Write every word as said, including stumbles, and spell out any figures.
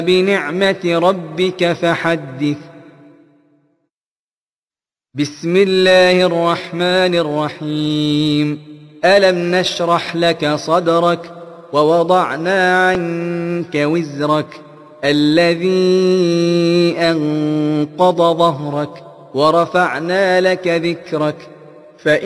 بنعمة ربك فحدث. بسم الله الرحمن الرحيم. ألم نشرح لك صدرك ووضعنا عنك وزرك الذي أنقض ظهرك ورفعنا لك ذكرك